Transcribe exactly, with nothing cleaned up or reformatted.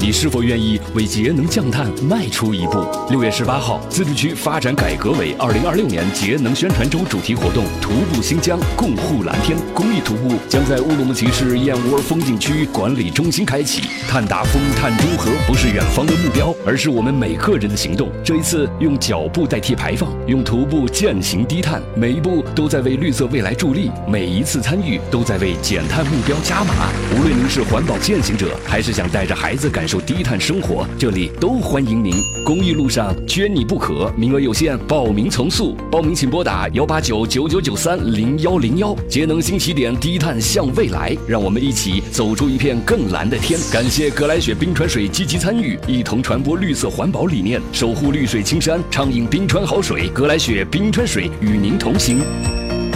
你是否愿意为节能降碳迈出一步？六月十八号，自治区发展改革委二零二六年节能宣传周主题活动“徒步新疆，共护蓝天”公益徒步将在乌鲁木齐市燕窝风景区管理中心开启。碳达峰、碳中和不是远方的目标，而是我们每个人的行动。这一次，用脚步代替排放，用徒步践行低碳，每一步都在为绿色未来助力，每一次参与都在为减碳目标加码。无论您是环保践行者，还是想带着孩子感受低碳生活，这里都欢迎您。公益路上缺你不可，名额有限，报名从速。报名请拨打幺八九九九九三零幺零幺。节能新起点，低碳向未来，让我们一起走出一片更蓝的天。感谢格莱雪冰川水积极参与，一同传播绿色环保理念，守护绿水青山，畅饮冰川好水。格莱雪冰川水与您同行。